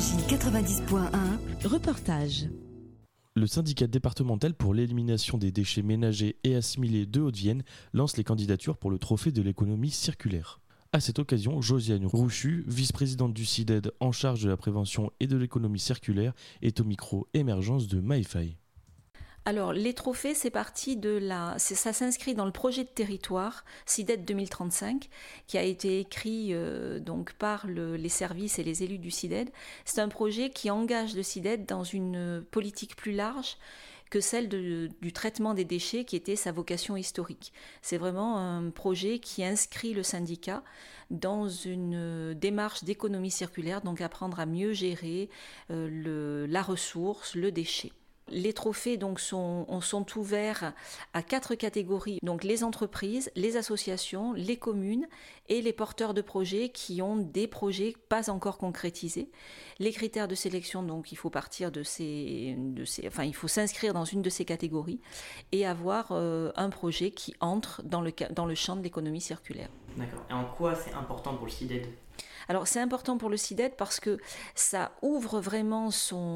Énergie 90.1. Reportage. Le syndicat départemental pour l'élimination des déchets ménagers et assimilés de Haute-Vienne lance les candidatures pour le trophée de l'économie circulaire. À cette occasion, Josiane Rouchu, vice-présidente du CIDED en charge de la prévention et de l'économie circulaire, est au micro émergence de MyFi. Alors, les trophées, ça s'inscrit dans le projet de territoire CIDED 2035 qui a été écrit donc par les services et les élus du CIDED. C'est un projet qui engage le CIDED dans une politique plus large que celle du traitement des déchets qui était sa vocation historique. C'est vraiment un projet qui inscrit le syndicat dans une démarche d'économie circulaire, donc apprendre à mieux gérer la ressource, le déchet. Les trophées donc sont ouverts à 4 catégories, donc les entreprises, les associations, les communes et les porteurs de projets qui ont des projets pas encore concrétisés. Les critères de sélection, donc il faut partir il faut s'inscrire dans une de ces catégories et avoir un projet qui entre dans le champ de l'économie circulaire. D'accord. Et en quoi c'est important pour le CIDED ? Alors c'est important pour le CIDED parce que ça ouvre vraiment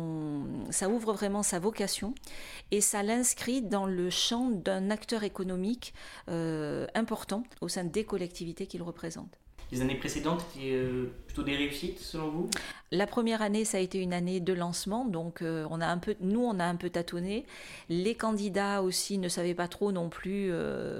sa vocation et ça l'inscrit dans le champ d'un acteur économique important au sein des collectivités qu'il représente. Les années précédentes étaient plutôt des réussites selon vous ? La première année, ça a été une année de lancement, donc on a un peu tâtonné. Les candidats aussi ne savaient pas trop non plus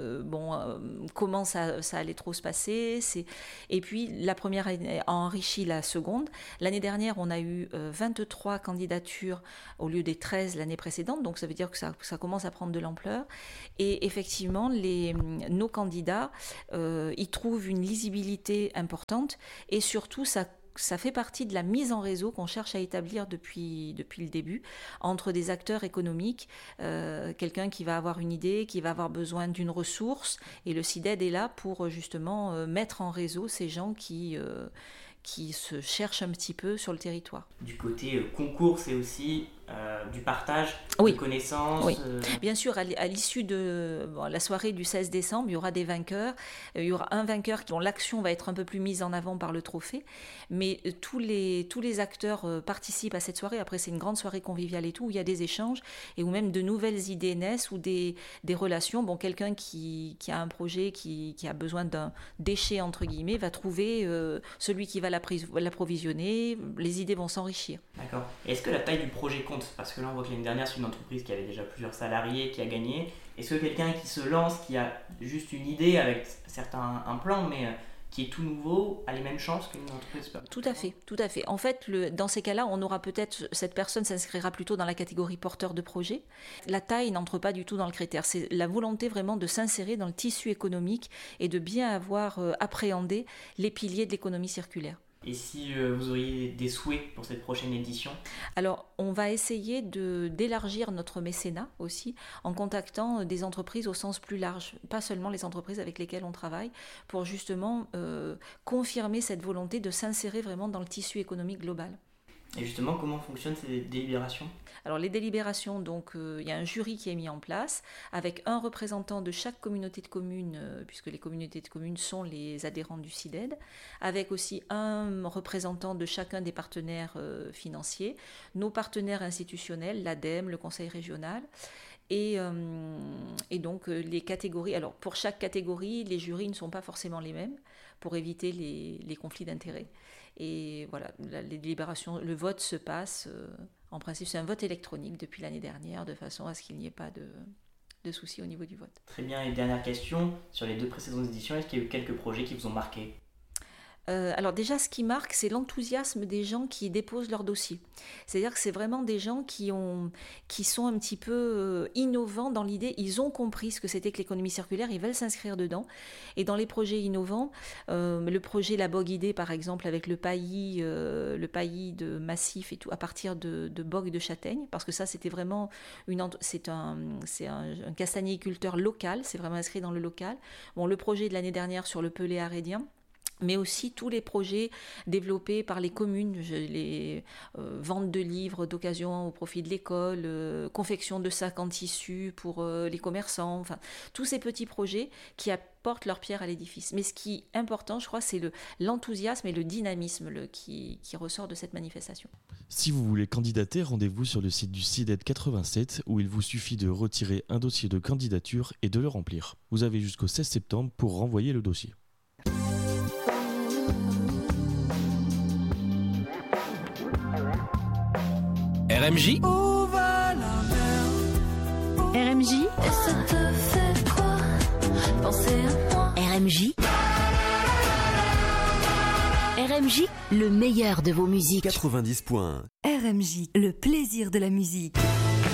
comment ça allait trop se passer. Et puis la première année a enrichi la seconde. L'année dernière, on a eu 23 candidatures au lieu des 13 l'année précédente, donc ça veut dire que ça commence à prendre de l'ampleur. Et effectivement, nos candidats, ils trouvent une lisibilité importante et surtout ça fait partie de la mise en réseau qu'on cherche à établir depuis le début entre des acteurs économiques, quelqu'un qui va avoir une idée, qui va avoir besoin d'une ressource, et le CIDED est là pour justement mettre en réseau ces gens qui se cherchent un petit peu sur le territoire. Du côté concours, c'est aussi du partage de connaissances. Oui. Bien sûr, à l'issue de la soirée du 16 décembre, il y aura des vainqueurs. Il y aura un vainqueur dont l'action va être un peu plus mise en avant par le trophée. Mais tous les acteurs participent à cette soirée. Après, c'est une grande soirée conviviale et tout, où il y a des échanges et où même de nouvelles idées naissent ou des relations. Bon, quelqu'un qui a un projet, qui a besoin d'un déchet, entre guillemets, va trouver celui qui va l'approvisionner. Les idées vont s'enrichir. D'accord. Et est-ce que la taille du projet compte ? Parce que là, on voit que l'année dernière, c'est une entreprise qui avait déjà plusieurs salariés, qui a gagné. Est-ce que quelqu'un qui se lance, qui a juste une idée avec un plan, mais qui est tout nouveau, a les mêmes chances qu'une entreprise ? Tout à fait. En fait, dans ces cas-là, on aura cette personne s'inscrira plutôt dans la catégorie porteur de projet. La taille n'entre pas du tout dans le critère. C'est la volonté vraiment de s'insérer dans le tissu économique et de bien avoir appréhendé les piliers de l'économie circulaire. Et si vous auriez des souhaits pour cette prochaine édition ? Alors, on va essayer d'élargir notre mécénat aussi en contactant des entreprises au sens plus large, pas seulement les entreprises avec lesquelles on travaille, pour justement confirmer cette volonté de s'insérer vraiment dans le tissu économique global. Et justement, comment fonctionnent ces délibérations ? Alors les délibérations, donc il y a un jury qui est mis en place avec un représentant de chaque communauté de communes, puisque les communautés de communes sont les adhérents du CIDED, avec aussi un représentant de chacun des partenaires financiers, nos partenaires institutionnels, l'ADEME, le Conseil régional. Et donc les catégories, alors pour chaque catégorie, les jurys ne sont pas forcément les mêmes pour éviter les conflits d'intérêts. Et voilà, les délibérations, le vote se passe, en principe c'est un vote électronique depuis l'année dernière, de façon à ce qu'il n'y ait pas de soucis au niveau du vote. Très bien, et dernière question, sur les 2 précédentes éditions, est-ce qu'il y a eu quelques projets qui vous ont marqué ? Alors déjà, ce qui marque, c'est l'enthousiasme des gens qui déposent leur dossier. C'est-à-dire que c'est vraiment des gens qui sont un petit peu innovants dans l'idée. Ils ont compris ce que c'était que l'économie circulaire, ils veulent s'inscrire dedans. Et dans les projets innovants, le projet La Bogue Idée, par exemple, avec le paillis de massif et tout, à partir de bogues de châtaigne, parce que ça, c'était vraiment c'est un castagniculteur local, c'est vraiment inscrit dans le local. Bon, le projet de l'année dernière sur le Pelé arédien, mais aussi tous les projets développés par les communes, les ventes de livres d'occasion au profit de l'école, confection de sacs en tissu pour les commerçants, enfin tous ces petits projets qui apportent leur pierre à l'édifice. Mais ce qui est important, je crois, c'est l'enthousiasme et le dynamisme qui ressort de cette manifestation. Si vous voulez candidater, rendez-vous sur le site du CIDED 87 où il vous suffit de retirer un dossier de candidature et de le remplir. Vous avez jusqu'au 16 septembre pour renvoyer le dossier. RMJ. RMJ. Et ça te fait quoi penser à moi? RMJ. RMJ, le meilleur de vos musiques. 90 points. RMJ, le plaisir de la musique.